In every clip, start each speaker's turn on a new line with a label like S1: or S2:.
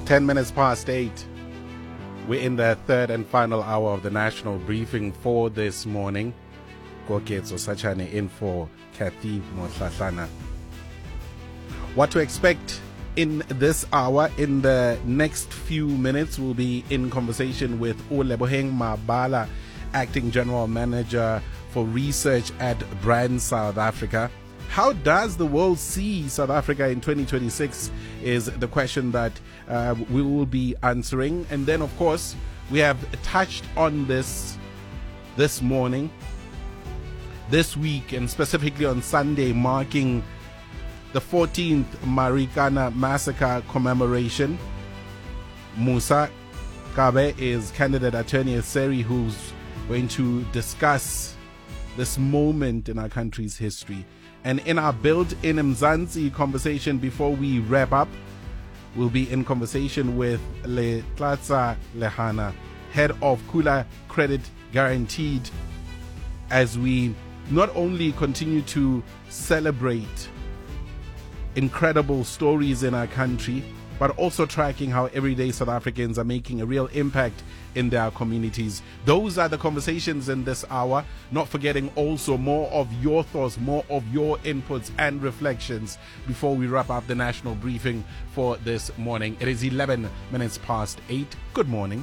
S1: 10 minutes past 8. We're in the third and final hour of the national briefing for this morning. Koketso Sachane in for Kathy Motlatlana. What to expect in this hour? In the next few minutes, we'll be in conversation with Oleboheng Mabala, Acting General Manager for Research at Brand South Africa. How does the world see South Africa in 2026 is the question that we will be answering. And then, of course, we have touched on this morning, this week, and specifically on Sunday, marking the 14th Marikana Massacre commemoration. Musa Kabe is candidate attorney at Seri, who's going to discuss this moment in our country's history. And in our built-in Mzansi conversation before we wrap up, we'll be in conversation with Letlatsa Lehana, head of Kula Credit Guaranteed, as we not only continue to celebrate incredible stories in our country, but also tracking how everyday South Africans are making a real impact in their communities. Those are the conversations in this hour. Not forgetting also more of your thoughts, more of your inputs and reflections before we wrap up the national briefing for this morning. It is 11 minutes past 8. Good morning.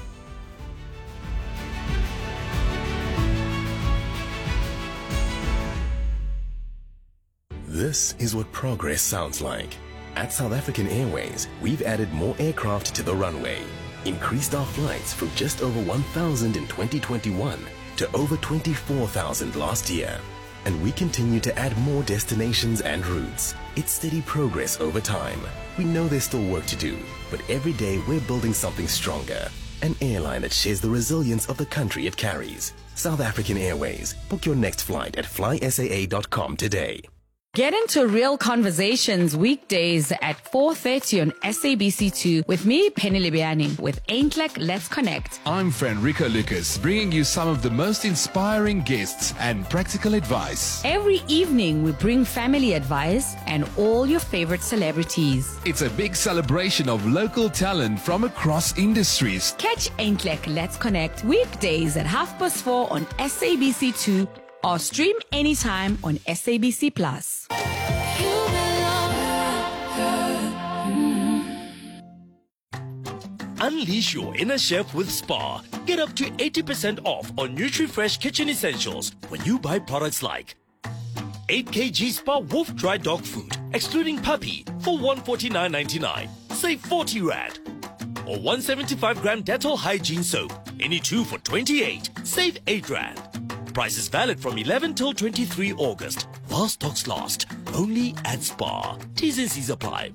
S2: This is what progress sounds like. At South African Airways, we've added more aircraft to the runway, increased our flights from just over 1,000 in 2021 to over 24,000 last year. And we continue to add more destinations and routes. It's steady progress over time. We know there's still work to do, but every day we're building something stronger. An airline that shares the resilience of the country it carries. South African Airways. Book your next flight at flysaa.com today.
S3: Get into real conversations weekdays at 4:30 on SABC2 with me, Penny Libiani, with Aintlek Let's Connect.
S4: I'm Fenrico Lucas, bringing you some of the most inspiring guests and practical advice.
S3: Every evening, we bring family advice and all your favorite celebrities.
S4: It's a big celebration of local talent from across industries.
S3: Catch Aintlek Let's Connect weekdays at 4:30 on SABC2 or stream anytime on SABC Plus.
S5: Unleash your inner chef with Spar. Get up to 80% off on NutriFresh kitchen essentials when you buy products like 8 kg Spar Wolf Dry Dog Food, excluding puppy, for 149.99. Save 40 Rand. Or 175 gram Dettol Hygiene Soap, any two for 28. Save 8 Rand. Price is valid from 11 till 23 August. While stocks last. Only at Spar. T's and C's apply.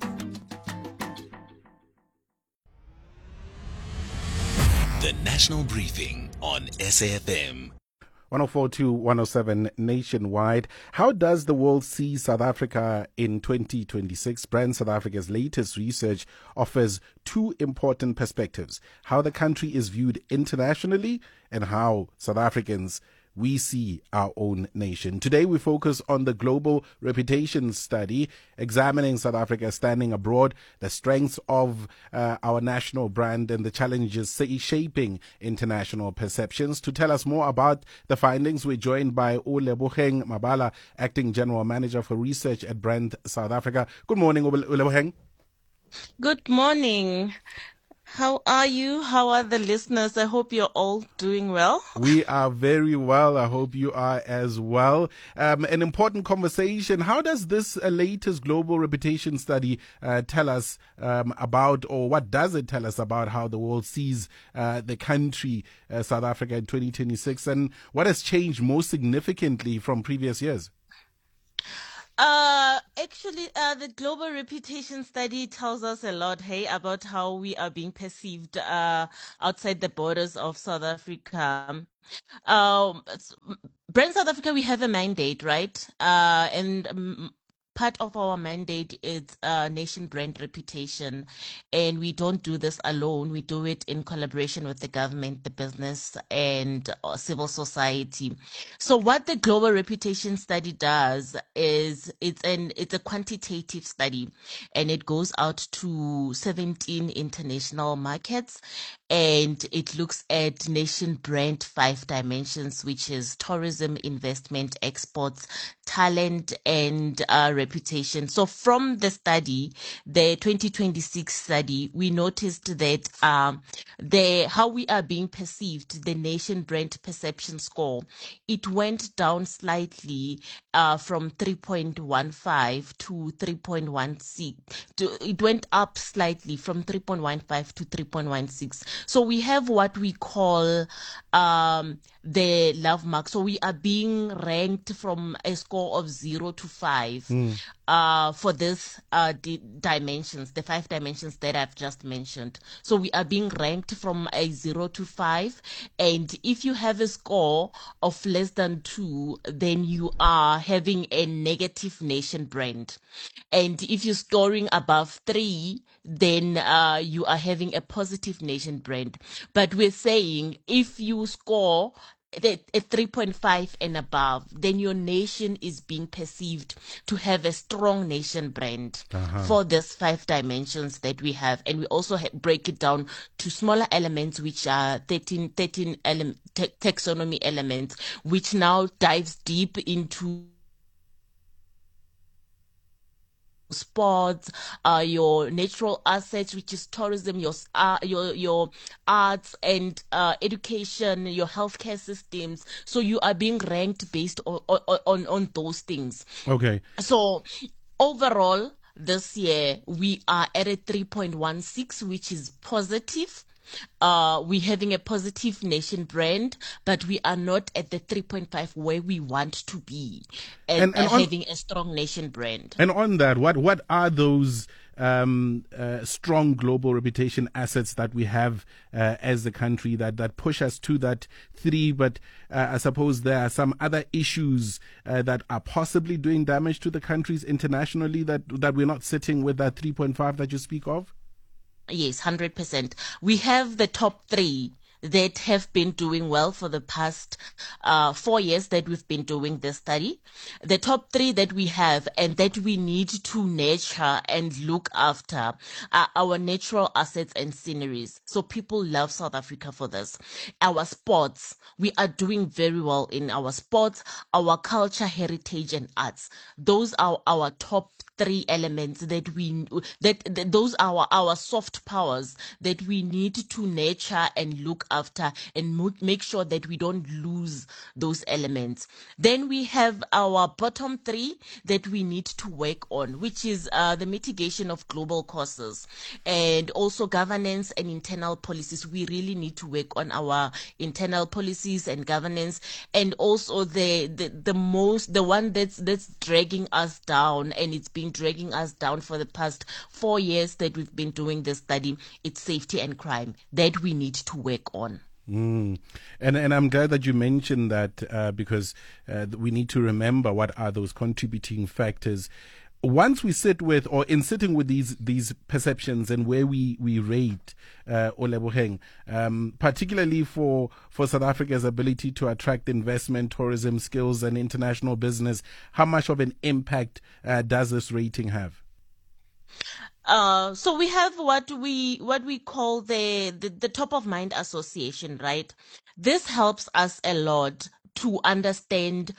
S2: The National Briefing on SAFM.
S1: 104 107 nationwide. How does the world see South Africa in 2026? Brand South Africa's latest research offers two important perspectives: how the country is viewed internationally and how South Africans we see our own nation. Today we focus on the Global Reputation Study, examining South Africa standing abroad, the strengths of our national brand and the challenges shaping international perceptions. To tell us more about the findings, we're joined by Oleboheng Mabala, Acting General Manager for Research at Brand South Africa. Good morning, Oleboheng.
S6: Good morning. How are you? How are the listeners? I hope you're all doing well.
S1: We are very well. I hope you are as well. An important conversation. How does this latest global reputation study tell us about, or what does it tell us about how the world sees the country, South Africa, in 2026, and what has changed most significantly from previous years?
S6: The global reputation study tells us a lot, about how we are being perceived outside the borders of South Africa. Brand South Africa, we have a mandate, right? And part of our mandate is nation brand reputation, and we don't do this alone. We do it in collaboration with the government, the business, and civil society. So what the Global Reputation Study does is it's a quantitative study, and it goes out to 17 international markets, and it looks at nation brand 5 dimensions, which is tourism, investment, exports, talent, and reputation. So from the study, the 2026 study, we noticed that how we are being perceived, the nation brand perception score, it went down slightly from 3.15 to 3.16. It went up slightly from 3.15 to 3.16. So we have what we call the love mark. So we are being ranked from a score of 0 to 5 for this dimensions, the 5 dimensions that I've just mentioned. So we are being ranked from a 0 to 5. And if you have a score of less than 2, then you are having a negative nation brand. And if you're scoring above 3, then you are having a positive nation brand. But we're saying if you score at 3.5 and above, then your nation is being perceived to have a strong nation brand for this 5 dimensions that we have. And we also break it down to smaller elements, which are 13 taxonomy elements, which now dives deep into sports, your natural assets, which is tourism, your arts and education, your healthcare systems. So you are being ranked based on those things.
S1: Okay.
S6: So overall, this year we are at a 3.16, which is positive. We're having a positive nation brand, but we are not at the 3.5 where we want to be, and having a strong nation brand.
S1: And on that, what are those strong global reputation assets that we have as a country that push us to that 3? But I suppose there are some other issues that are possibly doing damage to the countries internationally that we're not sitting with that 3.5 that you speak of.
S6: Yes, 100%. We have the top 3 that have been doing well for the past 4 years that we've been doing this study. The top 3 that we have and that we need to nurture and look after are our natural assets and sceneries. So people love South Africa for this. Our sports, we are doing very well in our sports, our culture, heritage, and arts. Those are our top 3 elements that those are our soft powers that we need to nurture and look after and make sure that we don't lose those elements. Then we have our bottom 3 that we need to work on, which is the mitigation of global causes and also governance and internal policies. We really need to work on our internal policies and governance, and also the one that's dragging us down, and it's been dragging us down for the past 4 years that we've been doing this study. It's safety and crime that we need to work on.
S1: And I'm glad that you mentioned that because we need to remember what are those contributing factors. Once we sit with, or in sitting with these perceptions and where we rate Oleboheng, particularly for South Africa's ability to attract investment, tourism, skills, and international business, how much of an impact does this rating have?
S6: So we have what we call the top of mind association, right? This helps us a lot to understand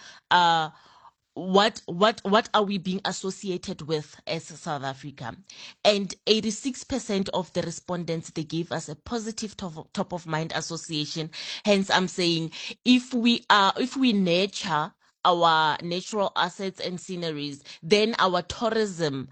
S6: what are we being associated with as South Africa. And 86% of the respondents, they gave us a positive top of mind association. Hence I'm saying if we nurture our natural assets and sceneries, then our tourism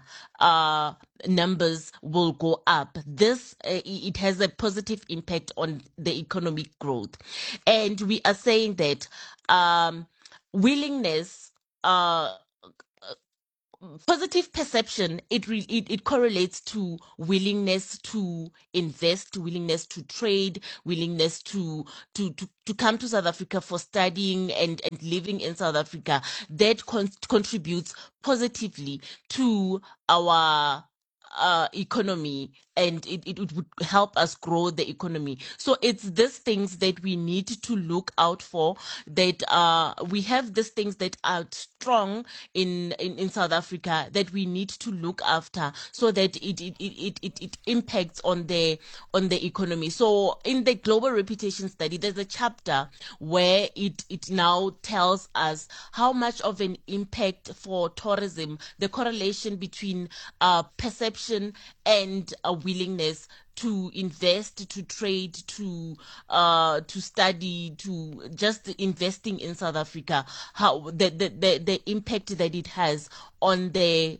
S6: numbers will go up. This it has a positive impact on the economic growth. And we are saying that willingness positive perception, it correlates to willingness to invest, willingness to trade, willingness to come to South Africa for studying and living in South Africa. That contributes positively to our economy, and it would help us grow the economy. So it's these things that we need to look out for, that we have these things that are strong in South Africa that we need to look after, so that it impacts on the economy. So in the global reputation study, there's a chapter where it now tells us how much of an impact for tourism, the correlation between perception and a willingness to invest, to trade, to study, to just investing in South Africa, how the impact that it has on the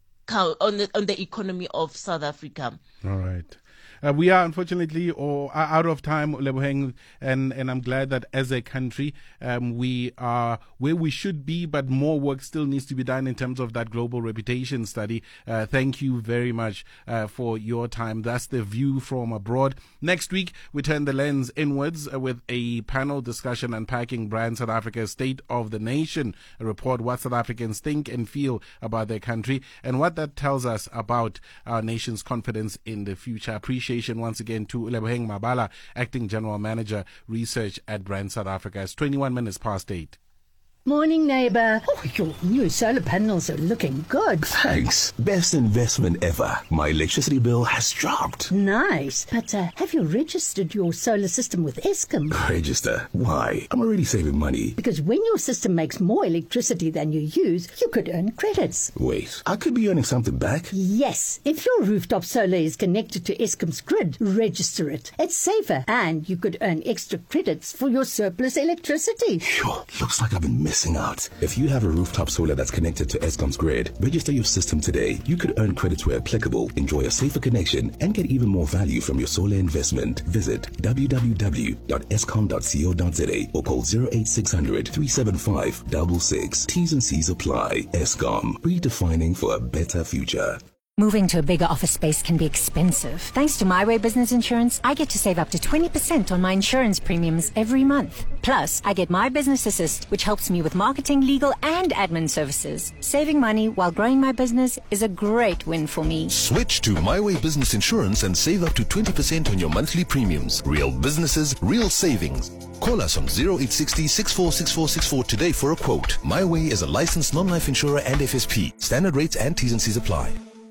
S6: economy of South Africa.
S1: All right. We are unfortunately out of time, Leboheng, and I'm glad that as a country we are where we should be, but more work still needs to be done in terms of that global reputation study. Thank you very much for your time. That's the view from abroad. Next week, we turn the lens inwards with a panel discussion unpacking Brand South Africa's State of the Nation, a report what South Africans think and feel about their country and what that tells us about our nation's confidence in the future. Appreciation once again to Leboheng Mabala, Acting General Manager, Research at Brand South Africa. It's 21 minutes past 8.
S7: Morning, neighbour. Oh, your new solar panels are looking good.
S2: Thanks. Best investment ever. My electricity bill has dropped.
S7: Nice. But have you registered your solar system with Eskom?
S2: Register? Why? I'm already saving money.
S7: Because when your system makes more electricity than you use, you could earn credits.
S2: Wait, I could be earning something back?
S7: Yes. If your rooftop solar is connected to Eskom's grid, register it. It's safer, and you could earn extra credits for your surplus electricity.
S2: Sure, looks like I've been missing out. If you have a rooftop solar that's connected to Eskom's grid, register your system today. You could earn credits where applicable, enjoy a safer connection, and get even more value from your solar investment. Visit www.eskom.co.za or call 08600 375 66. T's and C's apply. Eskom, redefining for a better future.
S8: Moving to a bigger office space can be expensive. Thanks to My Way Business Insurance, I get to save up to 20% on my insurance premiums every month. Plus, I get My Business Assist, which helps me with marketing, legal, and admin services. Saving money while growing my business is a great win for me.
S9: Switch to My Way Business Insurance and save up to 20% on your monthly premiums. Real businesses, real savings. Call us on 0860 646464 today for a quote. My Way is a licensed non-life insurer and FSP. Standard rates and T's and C's apply.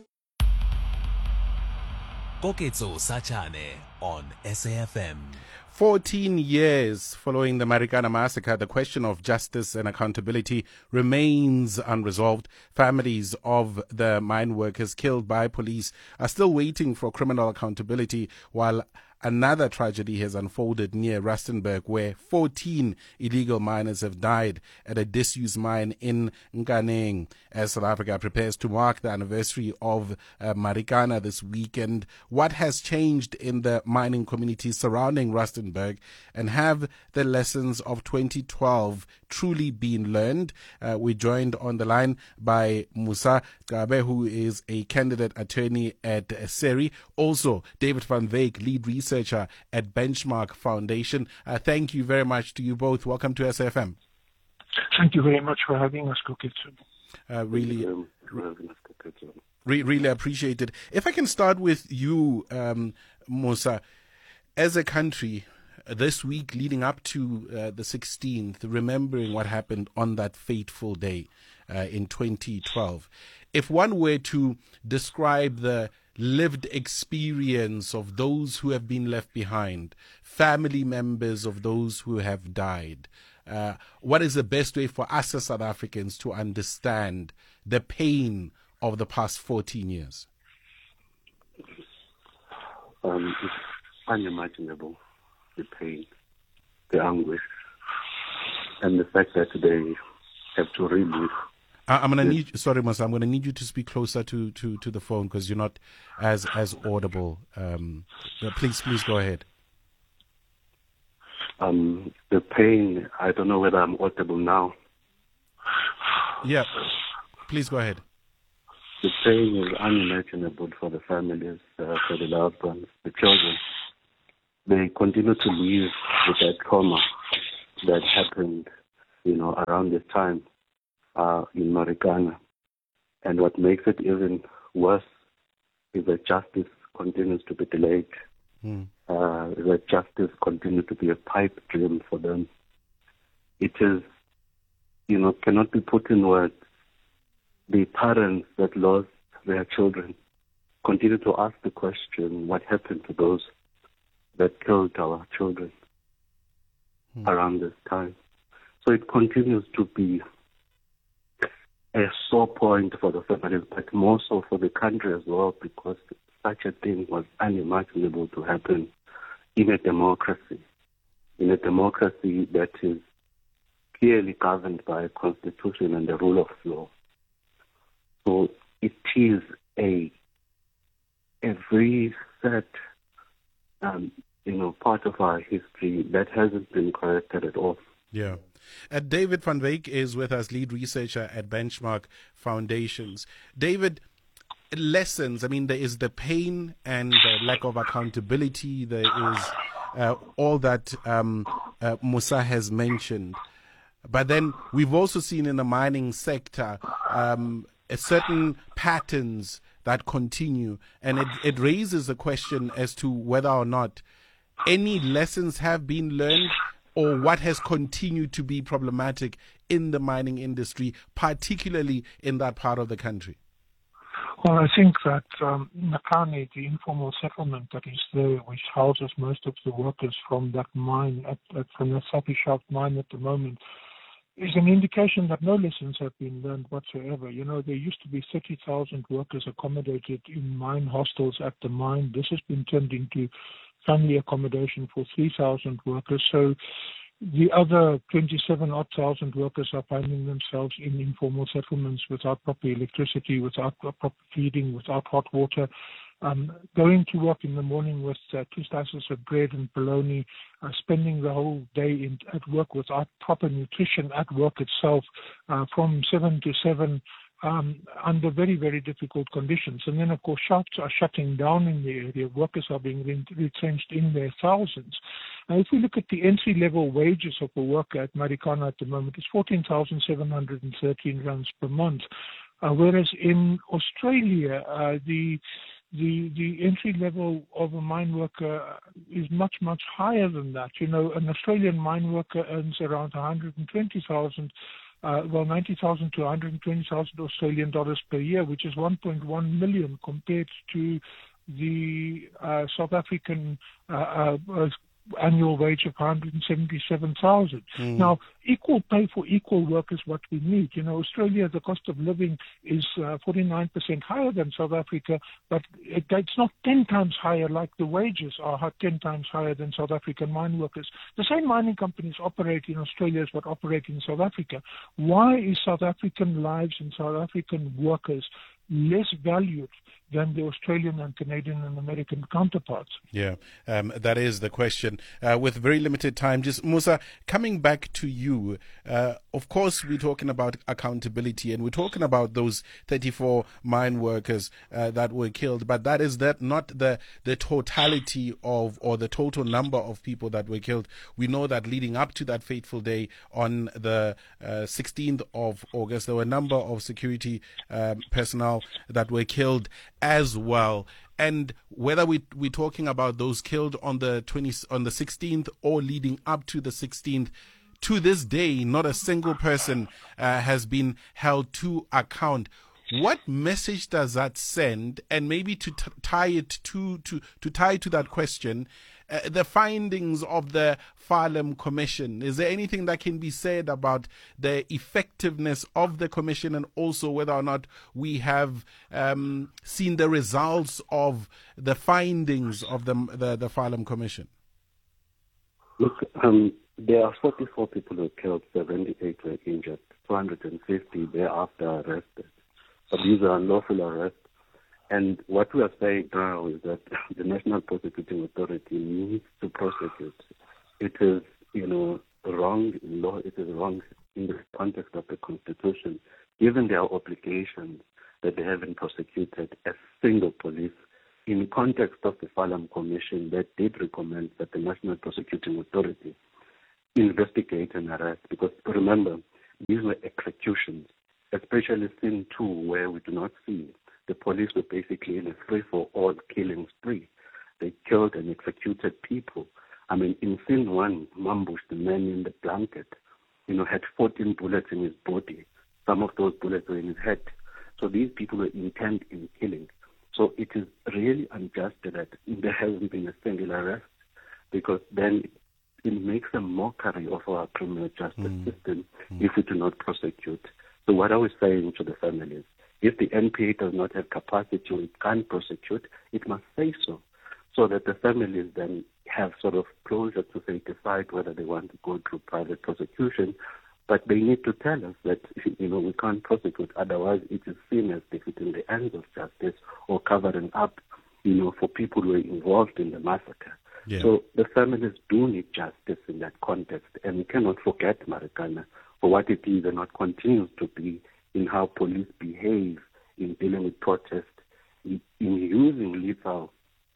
S10: Koketso Sachane on SAFM.
S1: 14 years following the Marikana massacre, the question of justice and accountability remains unresolved. Families of the mine workers killed by police are still waiting for criminal accountability, while another tragedy has unfolded near Rustenburg, where 14 illegal miners have died at a disused mine in Nkaneng. As South Africa prepares to mark the anniversary of Marikana this weekend, what has changed in the mining community surrounding Rustenburg, and have the lessons of 2012 truly been learned? We're joined on the line by Musa Gabe, who is a candidate attorney at SERI. Also, David van Wyk, lead researcher at Benchmark Foundation. Thank you very much to you both. Welcome to SAFM.
S11: Thank you very much for having us, Koketso.
S1: Really appreciate it. If I can start with you, Musa, as a country, this week leading up to the 16th, remembering what happened on that fateful day in 2012, if one were to describe the lived experience of those who have been left behind, family members of those who have died, what is the best way for us as South Africans to understand the pain of the past 14 years?
S12: It's unimaginable, the pain, the anguish, and the fact that they have to relive.
S1: I'm going to need you, sorry, Musa, I'm going to need you to speak closer to the phone because you're not as audible. Please go ahead.
S12: The pain, I don't know whether I'm audible now.
S1: Yeah, please go ahead.
S12: The pain is unimaginable for the families, for the loved ones, the children. They continue to live with that trauma that happened, around this time in Marikana. And what makes it even worse is that justice continues to be delayed. That justice continues to be a pipe dream for them. It is, cannot be put in words. The parents that lost their children continue to ask the question, what happened to those that killed our children around this time? So it continues to be a sore point for the families, but more so for the country as well, because such a thing was unimaginable to happen in a democracy that is clearly governed by a constitution and the rule of law. So it is a very sad, part of our history that hasn't been corrected at all.
S1: Yeah. David van Wyk is with us, lead researcher at Benchmark Foundations. David, lessons, there is the pain and the lack of accountability. There is all that Musa has mentioned. But then we've also seen in the mining sector certain patterns that continue. And it raises the question as to whether or not any lessons have been learned, or what has continued to be problematic in the mining industry, particularly in that part of the country?
S11: Well, I think that Nakane, the informal settlement that is there, which houses most of the workers from that mine, from the Sapi Shaft mine at the moment, is an indication that no lessons have been learned whatsoever. There used to be 30,000 workers accommodated in mine hostels at the mine. This has been turned into family accommodation for 3,000 workers. So the other 27,000 workers are finding themselves in informal settlements without proper electricity, without proper feeding, without hot water. Going to work in the morning with 2 slices of bread and bologna, spending the whole day at work without proper nutrition at work itself, from 7 to 7, under very, very difficult conditions. And then, of course, shafts are shutting down in the area. Workers are being retrenched in their thousands. Now, if we look at the entry-level wages of a worker at Marikana at the moment, it's 14,713 rands per month, whereas in Australia, the entry level of a mine worker is much, much higher than that. An Australian mine worker earns around 120,000, 90,000 to 120,000 Australian dollars per year, which is 1.1 million compared to the South African annual wage of 177,000. Now, equal pay for equal work is what we need. Australia, the cost of living is 49% higher than South Africa, but it's not 10 times higher like the wages are 10 times higher than South African mine workers. The same mining companies operate in Australia as what operate in South Africa. Why is South African lives and South African workers less valued than the Australian and Canadian and American counterparts?
S1: Yeah, that is the question. With very limited time, just Musa, coming back to you, of course we're talking about accountability and we're talking about those 34 mine workers that were killed, but that is not the totality of, or the total number of people that were killed. We know that leading up to that fateful day on the 16th of August, there were a number of security personnel that were killed as well. And whether we're talking about those killed on the 16th or leading up to the 16th, to this day, not a single person has been held to account. What message does that send? And maybe to tie it to that question, the findings of the Farlam Commission. Is there anything that can be said about the effectiveness of the commission, and also whether or not we have seen the results of the findings of the Farlam Commission?
S12: Look, there are 44 people who killed, 78 were injured, 250 thereafter arrested. But these are unlawful arrests. And what we are saying now is that the National Prosecuting Authority needs to prosecute. It is, wrong law. It is wrong in the context of the Constitution, given their obligations that they haven't prosecuted a single police in the context of the Farlam Commission that did recommend that the National Prosecuting Authority investigate and arrest. Because remember, these were executions, especially scene 2, where we do not see. The police were basically in a free-for-all killing spree. They killed and executed people. I mean, in scene 1, Mambush, the man in the blanket, had 14 bullets in his body. Some of those bullets were in his head. So these people were intent in killing. So it is really unjust that there hasn't been a single arrest, because then it makes a mockery of our criminal justice system if we do not prosecute. So what are we saying to the families? If the NPA does not have capacity or it can't prosecute, it must say so that the families then have sort of closure to decide whether they want to go through private prosecution. But they need to tell us that, we can't prosecute. Otherwise, it is seen as defeating the ends of justice or covering up, for people who were involved in the massacre. Yeah. So the families do need justice in that context. And we cannot forget Marikana for what it is and what continues to be in how police behave in dealing with protest, in using lethal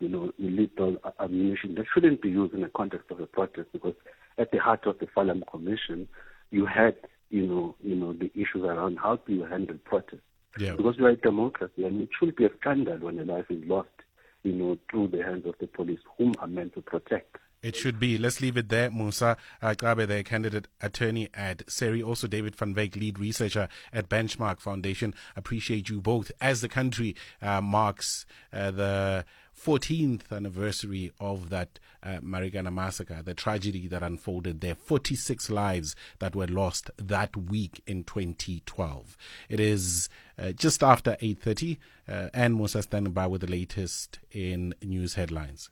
S12: ammunition that shouldn't be used in the context of a protest, because at the heart of the Farlam Commission, you had, the issues around how do you handle protest. Yeah. Because we are a democracy, and it should be a scandal when a life is lost, through the hands of the police, whom are meant to protect.
S1: It should be. Let's leave it there. Musa Gqabe, the candidate attorney at SERI, also David van Wyk, lead researcher at Benchmark Foundation. Appreciate you both as the country marks the 14th anniversary of that Marikana massacre, the tragedy that unfolded there. 46 lives that were lost that week in 2012. It is just after 8:30, and Musa standing by with the latest in news headlines.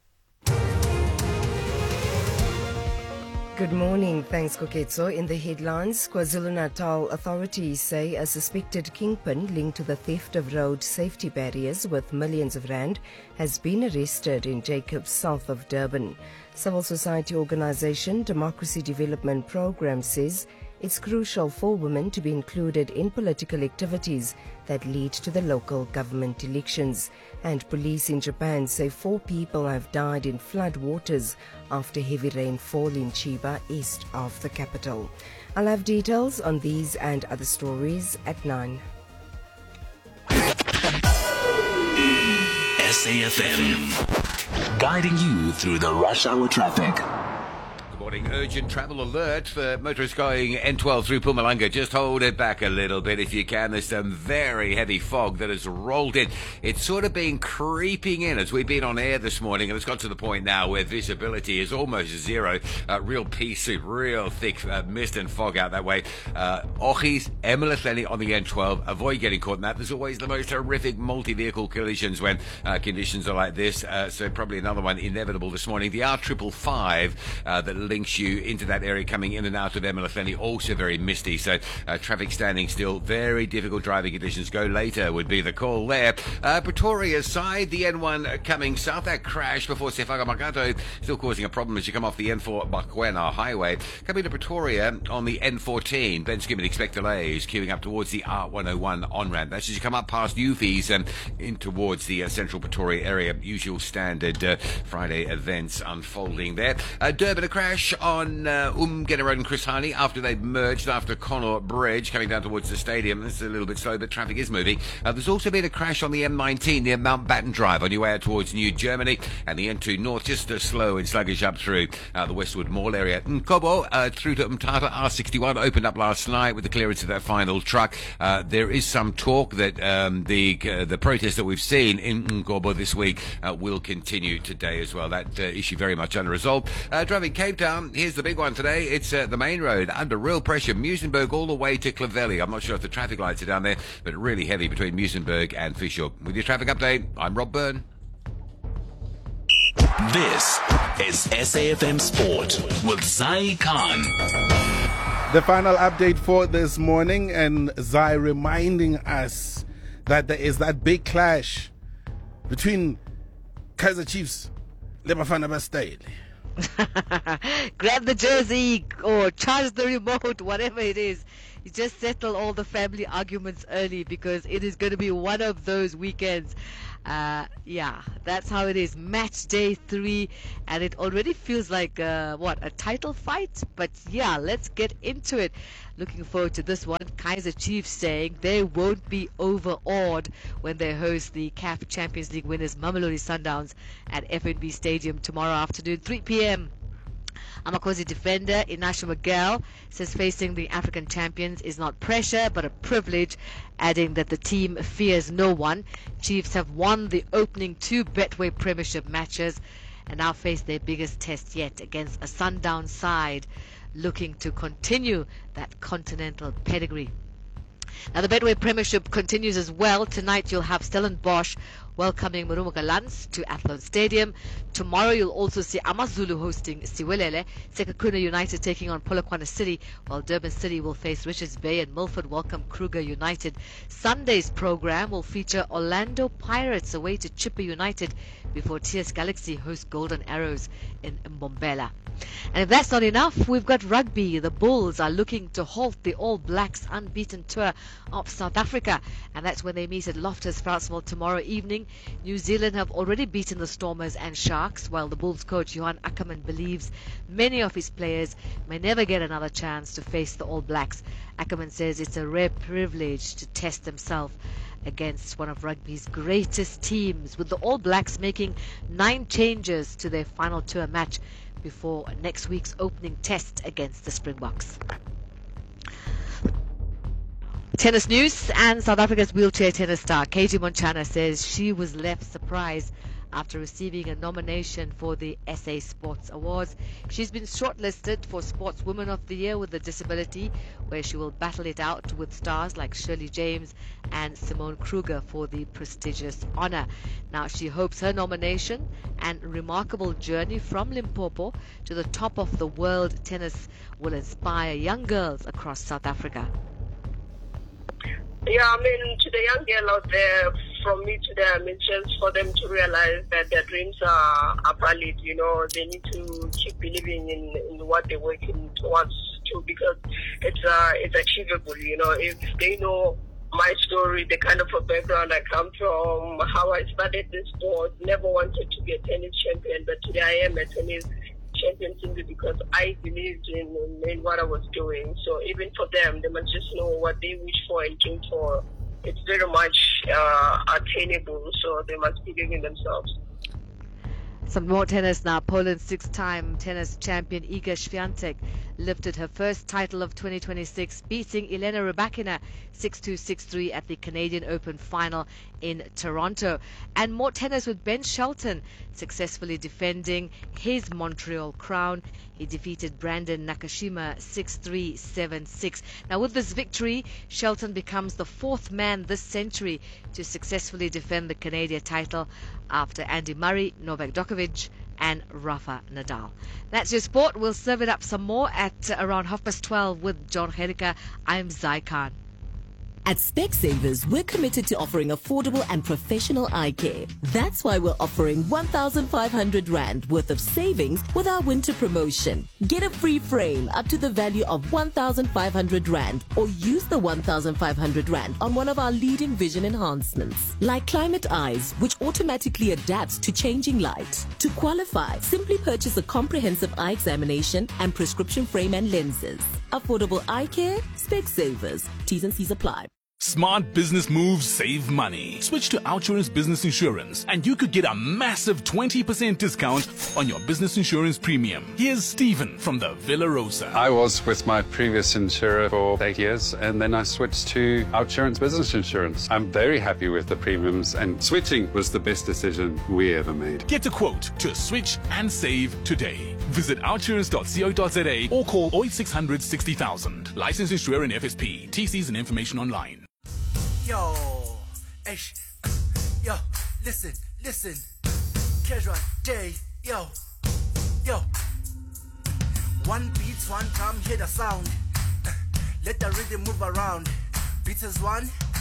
S13: Good morning. Thanks, Koketso. In the headlines, KwaZulu-Natal authorities say a suspected kingpin linked to the theft of road safety barriers worth millions of rand has been arrested in Jacobs, south of Durban. Civil society organisation Democracy Development Programme says it's crucial for women to be included in political activities that lead to the local government elections. And police in Japan say 4 people have died in flood waters after heavy rainfall in Chiba, east of the capital. I'll have details on these and other stories at 9.
S10: SAFM, guiding you through the rush hour traffic.
S14: Urgent travel alert for motorists going N12 through Mpumalanga. Just hold it back a little bit if you can. There's some very heavy fog that has rolled in. It's sort of been creeping in as we've been on air this morning, and it's got to the point now where visibility is almost zero. Real pea soup, real thick mist and fog out that way. Ochis, Emerald on the N12. Avoid getting caught in that. There's always the most horrific multi-vehicle collisions when conditions are like this. So probably another one inevitable this morning. The R555 that links you into that area coming in and out of Emerald, also very misty. So traffic standing still, very difficult driving conditions. Go later would be the call there. Pretoria side, the N1 coming south. That crash before Sefaga Makato still causing a problem as you come off the N4 Bakwena highway. Coming to Pretoria on the N14, Ben Skimmin expect delays queuing up towards the R101 on-ramp. That's as you come up past Ufies and in towards the central Pretoria area. Usual standard Friday events unfolding there. Durban, a crash on Umgena Road and Chris Hani after they merged after Connaught Bridge coming down towards the stadium. It's a little bit slow, but traffic is moving. There's also been a crash on the M19 near Mountbatten Drive on your way out towards New Germany, and the N2 North just slow and sluggish up through the Westwood Mall area. Nkobo through to Mthatha. R61 opened up last night with the clearance of that final truck. There is some talk that the protest that we've seen in Nkobo this week will continue today as well. That issue very much under resolve. Driving Cape Town, here's the big one today. It's the main road under real pressure, Muizenberg all the way to Clovelly. I'm not sure if the traffic lights are down there, but really heavy between Muizenberg and Fishhook. With your traffic update, I'm Rob Byrne.
S10: This is SAFM Sport with Zai Khan.
S1: The final update for this morning, and Zai reminding us that there is that big clash between Kaizer Chiefs, le Bafana Bastille.
S15: Grab the jersey or charge the remote, whatever it is. You just settle all the family arguments early because it is going to be one of those weekends. Yeah, that's how it is. Match day 3, and it already feels like a title fight. But yeah, let's get into it. Looking forward to this one. Kaizer Chiefs saying they won't be overawed when they host the CAF Champions League winners Mamelodi Sundowns at FNB Stadium tomorrow afternoon, 3 p.m. Amakosi defender Inasho Miguel says facing the African champions is not pressure but a privilege, adding that the team fears no one. Chiefs have won the opening 2 Betway Premiership matches and now face their biggest test yet against a Sundown side looking to continue that continental pedigree. Now the Betway Premiership continues as well. Tonight you'll have Stellenbosch welcoming Marumo Gallants to Athlone Stadium. Tomorrow you'll also see AmaZulu hosting Siwelele, Sekhukhune United taking on Polokwane City, while Durban City will face Richards Bay and Milford welcome Kruger United. Sunday's program will feature Orlando Pirates away to Chippa United before TS Galaxy host Golden Arrows in Mbombela. And if that's not enough, we've got rugby. The Bulls are looking to halt the All Blacks' unbeaten tour of South Africa, and that's when they meet at Loftus Versfeld tomorrow evening. New Zealand have already beaten the Stormers and Sharks, while the Bulls coach Johan Ackerman believes many of his players may never get another chance to face the All Blacks. Ackerman says it's a rare privilege to test himself against one of rugby's greatest teams, with the All Blacks making 9 changes to their final tour match before next week's opening test against the Springboks. Tennis news, and South Africa's wheelchair tennis star KG Montjana says she was left surprised after receiving a nomination for the SA Sports Awards. She's been shortlisted for Sportswoman of the Year with a Disability, where she will battle it out with stars like Shirley James and Simone Kruger for the prestigious honor. Now she hopes her nomination and remarkable journey from Limpopo to the top of the world tennis will inspire young girls across South Africa.
S16: Yeah, I mean, to the young girl out there, from me to them, it's just for them to realize that their dreams are valid. You know, they need to keep believing in what they're working towards too, because it's achievable. You know, if they know my story, the kind of a background I come from, how I started this sport, never wanted to be a tennis champion, but today I am a tennis champion simply because I believed in what I was doing. So even for them, they must just know what they wish for and dream for. It's very much attainable, so they must believe in themselves.
S15: Some more tennis now. Poland's 6-time tennis champion Iga Świątek lifted her first title of 2026, beating Elena Rybakina 6-2, 6-3 at the Canadian Open final in Toronto. And more tennis with Ben Shelton successfully defending his Montreal crown. He defeated Brandon Nakashima 6-3, 7-6. Now with this victory, Shelton becomes the 4th man this century to successfully defend the Canadian title after Andy Murray, Novak Djokovic and Rafa Nadal. That's your sport. We'll serve it up some more at around 12:30 with John Herika. I'm Zai Khan.
S17: At Specsavers, we're committed to offering affordable and professional eye care. That's why we're offering 1,500 Rand worth of savings with our winter promotion. Get a free frame up to the value of 1,500 Rand, or use the 1,500 Rand on one of our leading vision enhancements, like Climate Eyes, which automatically adapts to changing light. To qualify, simply purchase a comprehensive eye examination and prescription frame and lenses. Affordable eye care, Specsavers. T's and C's apply.
S18: Smart business moves save money. Switch to Outsurance Business Insurance and you could get a massive 20% discount on your business insurance premium. Here's Stephen from the Villa Rosa.
S19: I was with my previous insurer for 8 years and then I switched to Outsurance Business Insurance. I'm very happy with the premiums and switching was the best decision we ever made.
S18: Get a quote to switch and save today. Visit outsurance.co.za or call 0800 60,000. Licensed insurer and FSP. TCs and information online.
S20: Yo, listen, casual day, yo, one beats, one drum, hear the sound, let the rhythm move around, beats is one,